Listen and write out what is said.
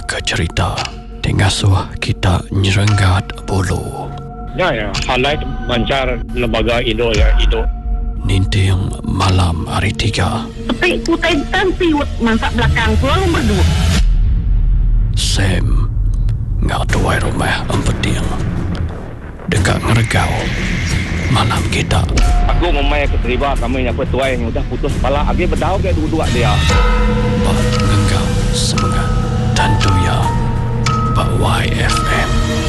ke cerita Tengasuh kita nyerenggat bulu. Ya, highlight mancar lembaga Indo ya, Indo. Ninting malam hari 3. Tapi kutai siwet masak belakang selalu berdua. Sam ngak tuai rumah empeting. Dekat ngeregau malam kita. Aku memang keterima kami yang petuai yang udah putus kepala. Agi berdau ke dua-dua dia. Pak ngenggau semangat. Tentu ya Pak YFM.